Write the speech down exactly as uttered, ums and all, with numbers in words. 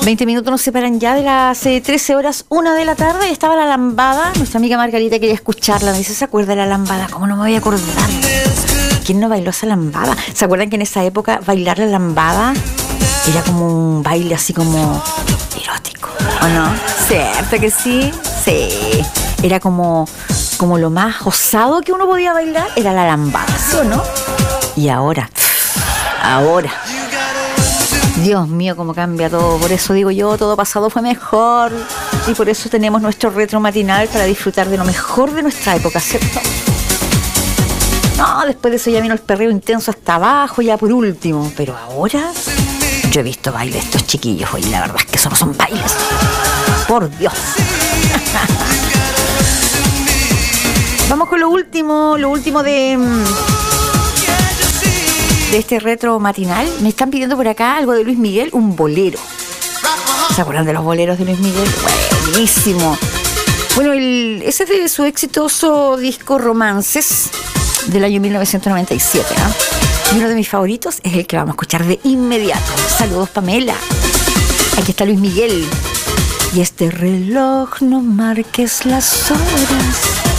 veinte minutos nos separan ya de las eh, trece horas, una de la tarde, y estaba la lambada. Nuestra amiga Margarita quería escucharla. Me dice, ¿se acuerda de la lambada? ¿Cómo no me voy a acordar? ¿Quién no bailó esa lambada? ¿Se acuerdan que en esa época bailar la lambada era como un baile así como erótico? ¿O no? ¿Cierto que sí? Sí. Era como, como lo más osado que uno podía bailar, era la lambada, ¿sí o no? Y ahora, ahora... Dios mío, cómo cambia todo. Por eso digo yo, todo pasado fue mejor. Y por eso tenemos nuestro retro matinal para disfrutar de lo mejor de nuestra época, ¿cierto? No, después de eso ya vino el perreo intenso hasta abajo, ya por último. Pero ahora yo he visto bailes de estos chiquillos hoy, la verdad es que eso no son bailes. Por Dios. Vamos con lo último, lo último de... de este retro matinal. Me están pidiendo por acá algo de Luis Miguel, un bolero. ¿Se acuerdan de los boleros de Luis Miguel? Buenísimo. Bueno, el, ese es de su exitoso disco Romances del año mil novecientos noventa y siete, ¿eh? Y uno de mis favoritos es el que vamos a escuchar de inmediato. Saludos, Pamela. Aquí está Luis Miguel. Y este reloj no marques las horas.